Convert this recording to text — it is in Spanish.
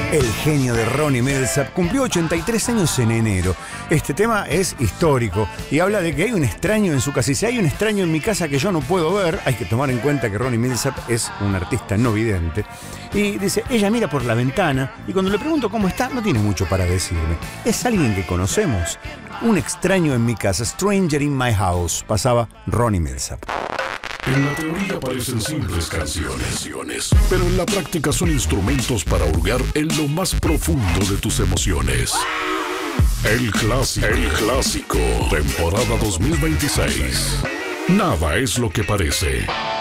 El genio de Ronnie Milsap cumplió 83 años en enero. Este tema es histórico y habla de que hay un extraño en su casa. Y si hay un extraño en mi casa que yo no puedo ver, hay que tomar en cuenta que Ronnie Milsap es un artista no vidente. Y dice, ella mira por la ventana y cuando le pregunto cómo está, no tiene mucho para decirme. Es alguien que conocemos. Un extraño en mi casa, Stranger in my house, pasaba Ronnie Milsap. En la teoría parecen simples canciones, pero en la práctica son instrumentos para hurgar en lo más profundo de tus emociones. El clásico, temporada 2026. Nada es lo que parece.